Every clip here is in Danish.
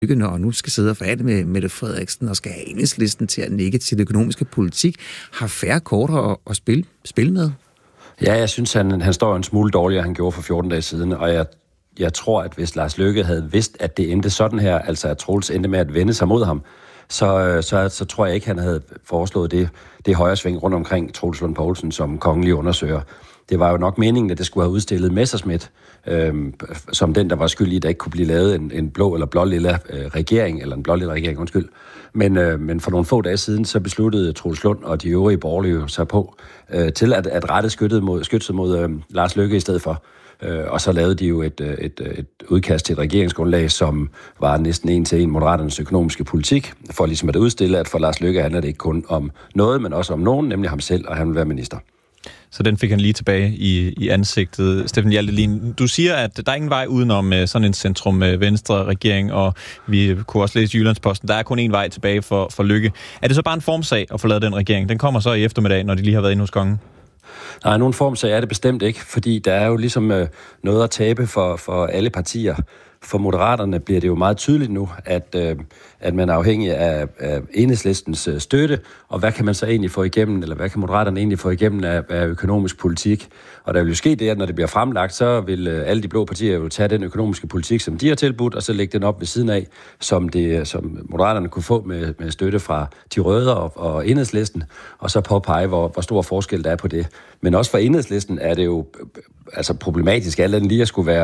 Løkke, og nu skal sidde og forhandle med Mette Frederiksen og skal have Enhedslisten til at nikke til det økonomiske politik, har færre korter at spille med? Ja, jeg synes, han står en smule dårligere, end han gjorde for 14 dage siden, og jeg tror, at hvis Lars Løkke havde vidst, at det endte sådan her, altså at Troels endte med at vende sig mod ham, så tror jeg ikke, han havde foreslået det højre sving rundt omkring Troels Lund Poulsen som kongelig undersøger. Det var jo nok meningen, at det skulle have udstillet Messerschmidt som den, der var skyld i, at der ikke kunne blive lavet en blå eller blå-lilla regering, eller en blå-lilla regering, undskyld. Men for nogle få dage siden, så besluttede Troels Lund og de øvrige borgerlige sig på til at rette skytset mod Lars Løkke i stedet for. Og så lavede de jo et udkast til et regeringsgrundlag, som var næsten en til en Moderaternes økonomiske politik, for ligesom at udstille, at for Lars Løkke handler det ikke kun om noget, men også om nogen, nemlig ham selv, og han vil være minister. Så den fik han lige tilbage i ansigtet. Steffen Hjaltelin, du siger, at der er ingen vej udenom sådan en centrum-venstre-regering, og vi kunne også læse i Jyllandsposten, der er kun én vej tilbage for Løkke. Er det så bare en formsag at få lavet den regering? Den kommer så i eftermiddag, når de lige har været inde hos kongen? Nej, nogen formsag er det bestemt ikke, fordi der er jo ligesom noget at tabe for alle partier. For Moderaterne bliver det jo meget tydeligt nu, at man er afhængig af Enhedslistens støtte, og hvad kan man så egentlig få igennem, eller hvad kan Moderaterne egentlig få igennem af økonomisk politik? Og der vil jo ske det, at når det bliver fremlagt, så vil alle de blå partier jo tage den økonomiske politik, som de har tilbudt, og så lægge den op ved siden af, som Moderaterne kunne få med støtte fra de røde og Enhedslisten, og så påpege, hvor stor forskel der er på det. Men også for Enhedslisten er det jo altså problematisk, at alle lige skulle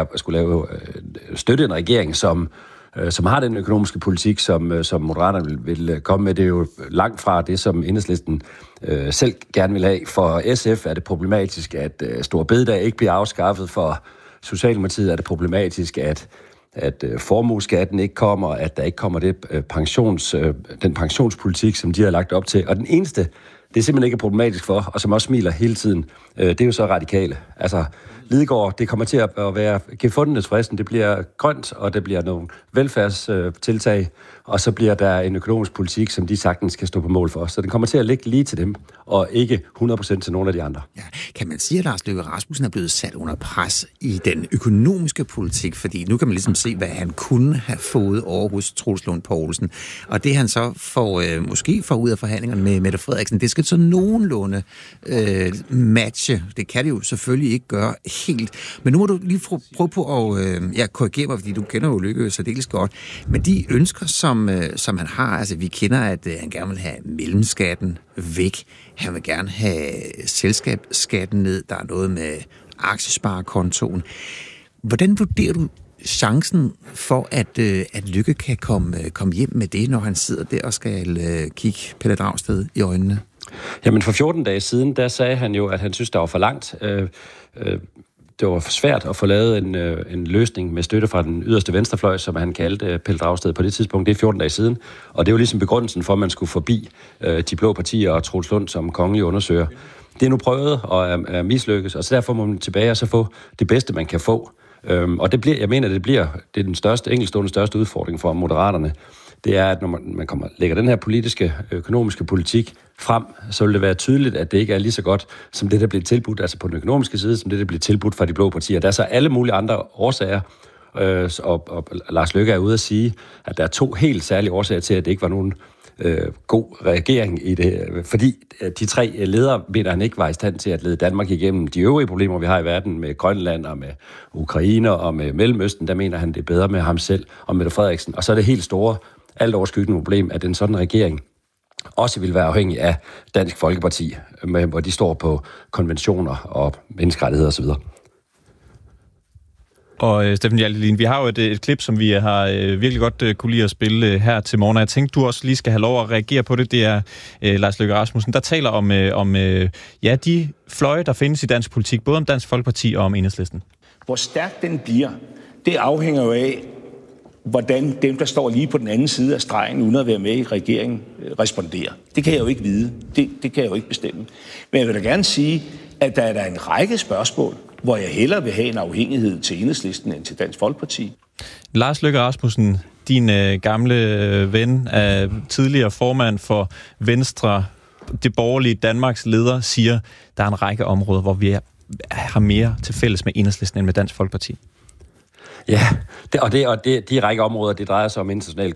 støtte en regering, som har den økonomiske politik, som Moderaterne vil komme med. Det er jo langt fra det, som Enhedslisten selv gerne vil have. For SF er det problematisk, at Store Bededag ikke bliver afskaffet. For Socialdemokratiet er det problematisk, at formueskatten ikke kommer, at der ikke kommer den pensionspolitik, som de har lagt op til. Og den eneste, det simpelthen ikke er problematisk for, og som også smiler hele tiden, det er jo så radikale. Altså, Lidegaard, det kommer til at være gefundenes fristen. Det bliver grønt, og det bliver nogle velfærdstiltag, og så bliver der en økonomisk politik, som de sagtens kan stå på mål for. Så den kommer til at ligge lige til dem, og ikke 100% til nogle af de andre. Ja. Kan man sige, at Lars Løkke Rasmussen er blevet sat under pres i den økonomiske politik? Fordi nu kan man ligesom se, hvad han kunne have fået over hos Troels Lund Poulsen. Og det han så måske får ud af forhandlingerne med Mette Frederiksen, det skal så nogenlunde matche. Det kan det jo selvfølgelig ikke gøre helt. Men nu må du lige prøve på at korrigere mig, fordi du kender jo Løkke særdeles godt. Men de ønsker, som han har, altså vi kender, at han gerne vil have mellemskatten væk. Han vil gerne have selskabsskatten ned. Der er noget med aktiesparekontoen. Hvordan vurderer du chancen for, at Løkke kan komme hjem med det, når han sidder der og skal kigge Pelle Dragsted i øjnene? Jamen for 14 dage siden, der sagde han jo, at han synes, der var for langt. Det var for svært at få lavet en løsning med støtte fra den yderste venstrefløj, som han kaldte Pelle Dragsted på det tidspunkt. Det er 14 dage siden. Og det er jo ligesom begrundelsen for, at man skulle forbi de blå partier og Troels Lund som kongelig undersøger. Det er nu prøvet og er mislykkes, og så derfor må man tilbage og så få det bedste, man kan få. Og det er den enkeltstående største udfordring for Moderaterne. Det er, at når man lægger den her politiske, økonomiske politik frem, så vil det være tydeligt, at det ikke er lige så godt, som det, der bliver tilbudt, altså på den økonomiske side, som det, der bliver tilbudt fra de blå partier. Der er så alle mulige andre årsager, og Lars Løkke er ude at sige, at der er 2 helt særlige årsager til, at det ikke var nogen god regering i det, fordi de 3 ledere mener han ikke var i stand til at lede Danmark igennem de øvrige problemer, vi har i verden med Grønland og med Ukraine og med Mellemøsten. Der mener han, det er bedre med ham selv og Mette Frederiksen. Og så er det helt store, alt overskyggende problem, at en sådan regering også vil være afhængig af Dansk Folkeparti, hvor de står på konventioner og menneskerettigheder osv. Og Steffen Hjaltelin, vi har jo et klip, som vi har virkelig godt kunne lide at spille her til morgen. Jeg tænkte, du også lige skal have lov at reagere på det. Det er Lars Løkke Rasmussen, der taler om de fløje, der findes i dansk politik, både om Dansk Folkeparti og om Enhedslisten. Hvor stærk den bliver, det afhænger jo af, hvordan dem, der står lige på den anden side af stregen, uden at være med i regeringen, responderer. Det kan jeg jo ikke vide. Det kan jeg jo ikke bestemme. Men jeg vil da gerne sige, at der er en række spørgsmål, hvor jeg hellere vil have en afhængighed til Enhedslisten end til Dansk Folkeparti. Lars Løkke Rasmussen, din gamle ven, tidligere formand for Venstre, det borgerlige Danmarks leder, siger, der er en række områder, hvor vi har mere til fælles med Enhedslisten end med Dansk Folkeparti. Ja, de række områder, det drejer sig om international